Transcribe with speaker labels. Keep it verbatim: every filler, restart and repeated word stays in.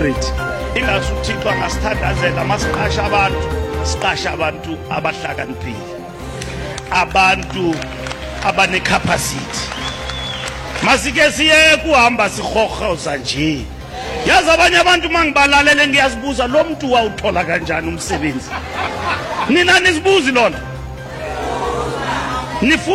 Speaker 1: comrade.
Speaker 2: Ingase uThixo angasithandazela masiqasha abantu siqasha abantu abahlakaniphile, abantu abane capacity. Masike siye kuhamba sihohoza nje. Yazi abanye abantu mangibalalele ngiyazibuza lo muntu wawuthola kanjani umsebenzi. Nina nisibuzi lona.